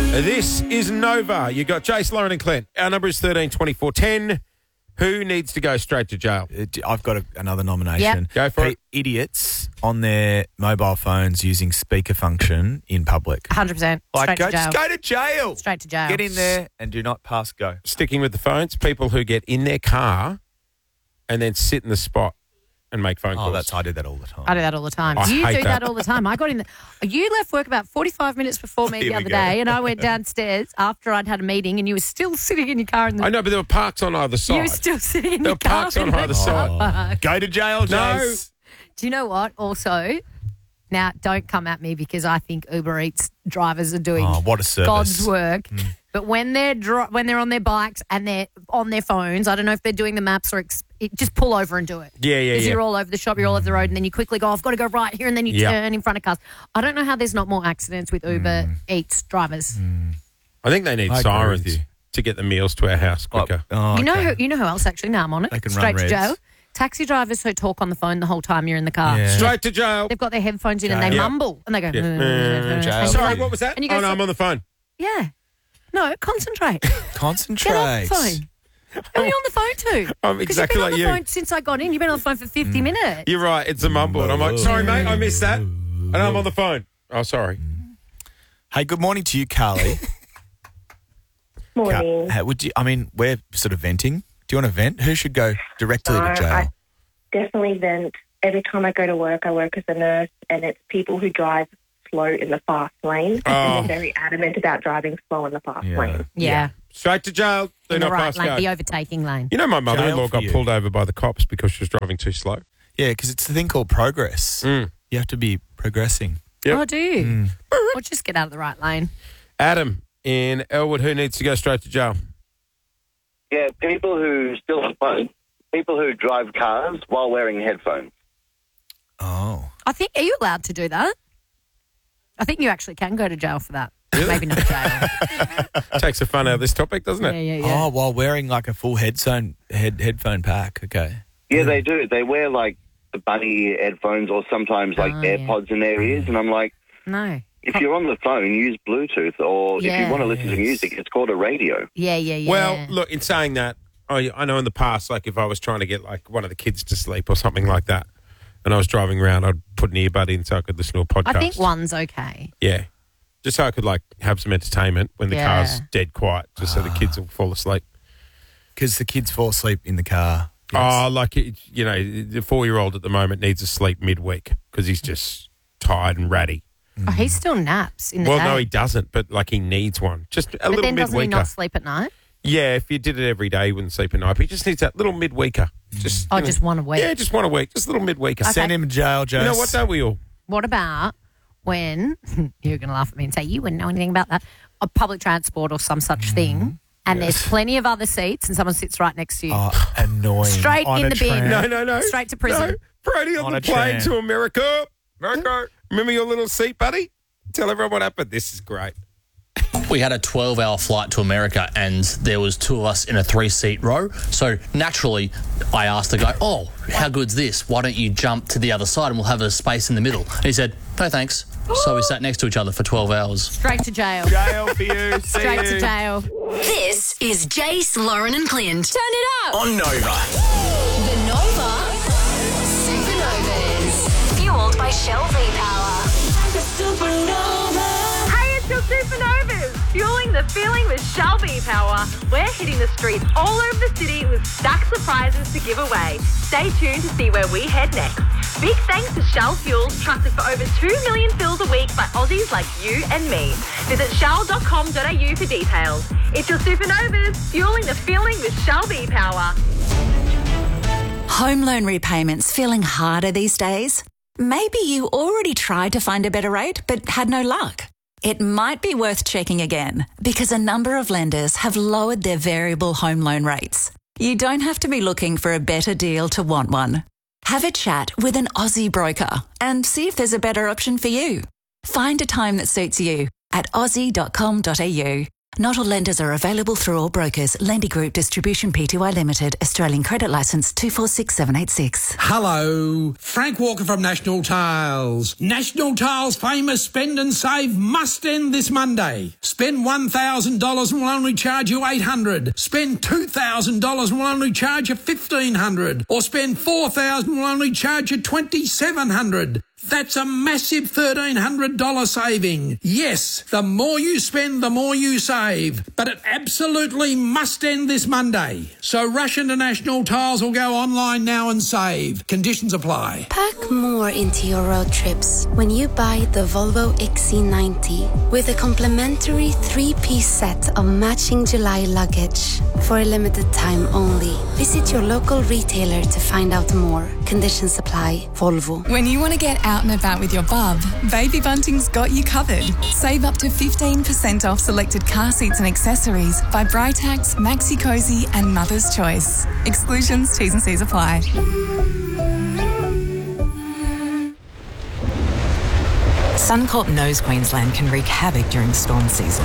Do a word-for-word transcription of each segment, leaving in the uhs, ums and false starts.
This is Nova. You got Jace, Lauren and Clint. Our number is thirteen twenty-four ten. Who needs to go straight to jail? I've got a, another nomination. Yep. Go for Hey, it. Idiots on their mobile phones using speaker function in public. one hundred percent. Straight Like, go, to jail. just go to jail. Straight to jail. Get in there and do not pass go. Sticking with the phones, people who get in their car and then sit in the spot and make phone Oh, calls. that's I do that all the time. I do that all the time. I you hate do that. that. all the time. I got in. The, you left work about forty-five minutes before me Here the we other go. day, and I went downstairs after I'd had a meeting, and you were still sitting in your car. In the, I know, but there were parks on either side. you were still sitting in There your were car. parks on in the either car side. park. Go to jail, No. Jace. Do you know what? Also, now don't come at me because I think Uber Eats drivers are doing Oh, what a service. God's work. But when they're dri- when they're on their bikes and they're on their phones, I don't know if they're doing the maps or ex- it, just pull over and do it. Yeah, yeah, Because yeah. you're all over the shop, you're all over the road, and then you quickly go, I've got to go right here, and then you Yeah. turn in front of cars. I don't know how there's not more accidents with Uber Eats drivers. I think they need I agree sirens with you. to get the meals to our house quicker. Oh, You know okay. who? You know who else actually? Now I'm on it. They can run Straight to reds. jail. Taxi drivers who talk on the phone the whole time you're in the car. Yeah. Straight to jail. They've got their headphones in and they Jail. mumble and they go. Yeah. "Mm, jail. and Sorry, you're like- what was that? And you go, Oh, no, so- I'm on the phone. Yeah. No, concentrate. Concentrate. Get off the phone. Who are you on the phone to? I'm 'Cause exactly you've like been you. on the phone since I got in. You've been on the phone for fifty minutes. You're right. It's a mumble. And I'm like, sorry, mate, I missed that. And I'm on the phone. Oh, sorry. Hey, good morning to you, Carly. Morning. Ca- how would you? I mean, we're sort of venting. Do you want to vent? Who should go directly No, to jail? I definitely vent. Every time I go to work, I work as a nurse, and it's people who drive slow in the fast lane. Oh. And they're very adamant about driving slow in the fast Yeah. lane. Yeah. Straight to jail. Do In the not right pass lane, go. the overtaking lane. You know, my mother-in-law Jail for got you. pulled over by the cops because she was driving too slow. Yeah, because it's the thing called progress. Mm. You have to be progressing. Yep. Oh, do you? Mm. Or just get out of the right lane. Adam in Elwood, who needs to go straight to jail? Yeah, people who still have phone, people who drive cars while wearing headphones. Oh. I think, are you allowed to do that? I think you actually can go to jail for that. Maybe not jail. Takes the fun out of this topic, doesn't yeah, it? yeah, yeah. Oh, while wearing like a full headphone head headphone pack. Okay. Yeah, they do. They wear like the bunny headphones or sometimes like Oh, yeah. AirPods in their ears, and I'm like, No. if you're on the phone, use Bluetooth, or if Yeah. you want to listen to Yes. music, it's called a radio. Yeah, yeah, yeah. Well, look, in saying that, I, I know in the past, like if I was trying to get like one of the kids to sleep or something like that, and I was driving around, I'd put an earbud in so I could listen to a podcast. I think one's okay. Yeah. Just so I could like have some entertainment when the Yeah. car's dead quiet, just so the kids will fall asleep. Because the kids fall asleep in the car. Oh, like, it, you know, the four-year-old at the moment needs to sleep midweek because he's just tired and ratty. Oh, he still naps in the Well, day. no, he doesn't, but like he needs one. Just a but little then doesn't he midweeker. not sleep at night? Yeah, if you did it every day, he wouldn't sleep at night. But he just needs that little midweeker. Just, Oh, you know, just one a week. Yeah, just one a week. Just a little midweeker. Okay. Send him to jail, Jess. You know what, don't we all? What about when, you're going to laugh at me and say, you wouldn't know anything about that, a public transport or some such thing, and there's plenty of other seats and someone sits right next to you. Oh, annoying. Straight On in a the bin. tram. No, no, no. Straight to prison. No. Brody on, On the a plane tram. to America. America. Remember your little seat, buddy? Tell everyone what happened. This is great. We had a twelve-hour flight to America and there was two of us in a three-seat row. So naturally, I asked the guy, oh, how good's this? Why don't you jump to the other side and we'll have a space in the middle? And he said, no thanks. So we sat next to each other for twelve hours. Straight to jail. Jail for you. See Straight you. to jail. This is Jace, Lauren and Clint. Turn it up. On Nova. The Nova Supernovas. Fueled by Shell V-Power. Hey, it's your Supernovas, fueling the feeling with Shell V-Power. We're hitting the streets all over the city with stacked surprises to give away. Stay tuned to see where we head next. Big thanks to Shell Fuels, trusted for over two million fills a week by Aussies like you and me. Visit shell dot com dot a u for details. It's your Supernovas, fueling the feeling with Shell V-Power. Home loan repayments feeling harder these days? Maybe you already tried to find a better rate but had no luck. It might be worth checking again because a number of lenders have lowered their variable home loan rates. You don't have to be looking for a better deal to want one. Have a chat with an Aussie broker and see if there's a better option for you. Find a time that suits you at aussie dot com dot a u. Not all lenders are available through all brokers. Lendy Group Distribution Pty Limited. Australian Credit Licence two four six seven eight six. Hello, Frank Walker from National Tiles. National Tiles' famous spend and save must end this Monday. Spend one thousand dollars and we'll only charge you eight hundred dollars. Spend two thousand dollars and we'll only charge you fifteen hundred dollars. Or spend four thousand dollars and we'll only charge you twenty-seven hundred dollars. That's a massive thirteen hundred dollars saving. Yes, the more you spend, the more you save. But it absolutely must end this Monday. So rush into National Tiles or go online now and save. Conditions apply. Pack more into your road trips when you buy the Volvo X C ninety with a complimentary three-piece set of matching July luggage for a limited time only. Visit your local retailer to find out more. Conditions apply. Volvo. When you want to get out and about with your bub, Baby Bunting's got you covered. Save up to fifteen percent off selected car seats and accessories by Britax, Maxi Cozy and Mother's Choice. Exclusions, T's and C's apply. Suncorp knows Queensland can wreak havoc during storm season.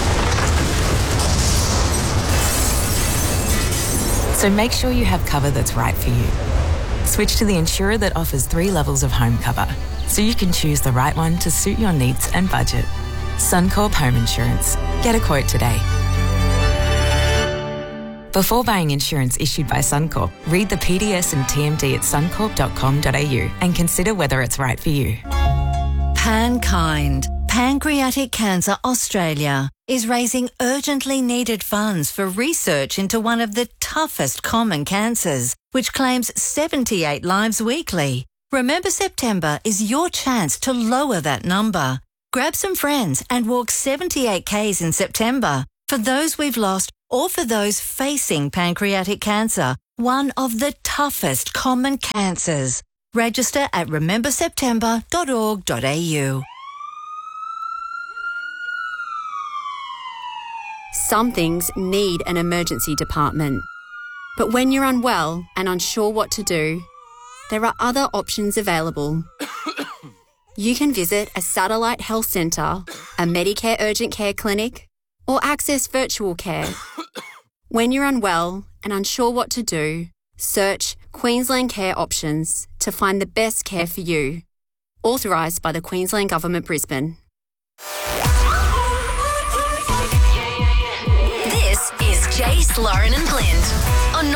So make sure you have cover that's right for you. Switch to the insurer that offers three levels of home cover, so you can choose the right one to suit your needs and budget. Suncorp Home Insurance. Get a quote today. Before buying insurance issued by Suncorp, read the P D S and T M D at suncorp dot com dot a u and consider whether it's right for you. Pankind, Pancreatic Cancer Australia, is raising urgently needed funds for research into one of the toughest common cancers, which claims seventy-eight lives weekly. Remember September is your chance to lower that number. Grab some friends and walk seventy-eight kays in September for those we've lost or for those facing pancreatic cancer, one of the toughest common cancers. Register at remember september dot org dot a u. Some things need an emergency department. But when you're unwell and unsure what to do, there are other options available. You can visit a satellite health centre, a Medicare urgent care clinic, or access virtual care. When you're unwell and unsure what to do, search Queensland Care Options to find the best care for you. Authorised by the Queensland Government, Brisbane. This is Jace, Lauren and Clint.